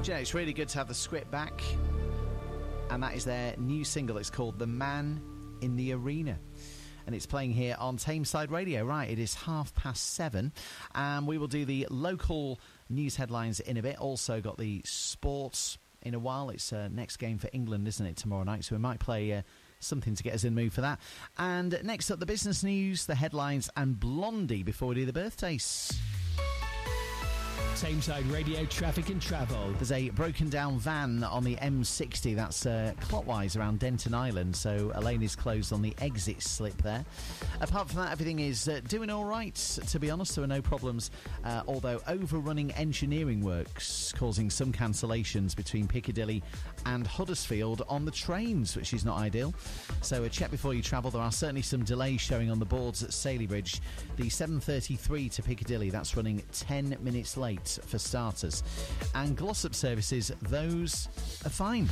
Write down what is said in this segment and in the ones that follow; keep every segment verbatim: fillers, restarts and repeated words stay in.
Do you know, it's really good to have the script back. And that is their new single. It's called The Man in the Arena. And it's playing here on Tameside Radio. Right, it is half past seven. And we will do the local news headlines in a bit. Also got the sports in a while. It's uh, next game for England, isn't it, tomorrow night? So we might play uh, something to get us in the mood for that. And next up, the business news, the headlines, and Blondie before we do the birthdays. Tameside Radio traffic and travel. There's a broken down van on the M sixty. That's uh, clockwise around Denton Island, so a lane is closed on the exit slip there. Apart from that, everything is uh, doing all right, to be honest. There are no problems, uh, although overrunning engineering works causing some cancellations between Piccadilly and Huddersfield on the trains, which is not ideal. So uh, check before you travel. There are certainly some delays showing on the boards at Saley Bridge. The seven thirty-three to Piccadilly, that's running ten minutes late for starters. And Glossop services, those are fine.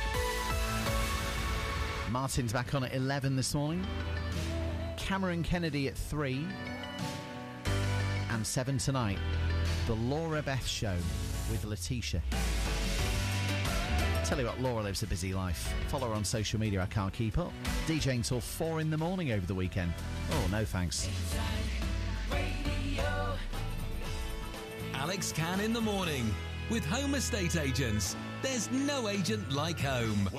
Martin's back on at eleven this morning. Cameron Kennedy at three. And seven tonight, the Laura Beth Show with Letitia. Tell you what, Laura lives a busy life. Follow her on social media, I can't keep up. DJing till four in the morning over the weekend. Oh, no thanks. Alex Can in the morning with Home Estate Agents. There's no agent like home.